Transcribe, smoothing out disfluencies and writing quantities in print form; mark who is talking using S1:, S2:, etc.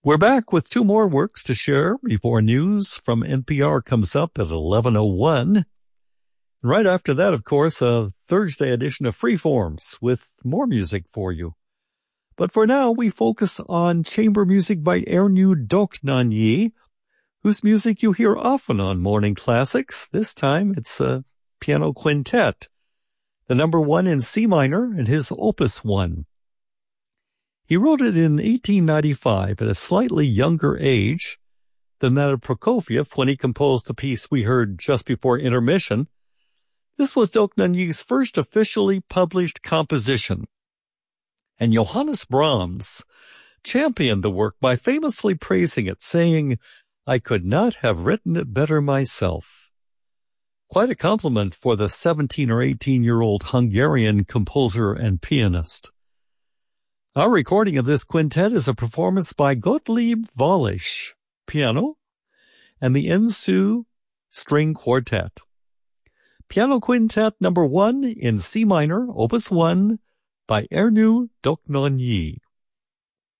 S1: We're back with two more works to share before news from NPR comes up at 11:01. Right after that, of course, a Thursday edition of Freeforms with more music for you. But for now, we focus on chamber music by Ernu Doknanyi, whose music you hear often on Morning Classics. This time, it's a piano quintet, the number 1 in C minor in his Opus 1. He wrote it in 1895 at a slightly younger age than that of Prokofiev when he composed the piece we heard just before intermission. This was Doknanyi's first officially published composition, and Johannes Brahms championed the work by famously praising it, saying, "I could not have written it better myself." Quite a compliment for the 17 or 18-year-old Hungarian composer and pianist. Our recording of this quintet is a performance by Gottlieb Wallisch, piano, and the Ensu String Quartet. Piano Quintet number 1 in C minor, Opus 1, by Ernu Doknanyi.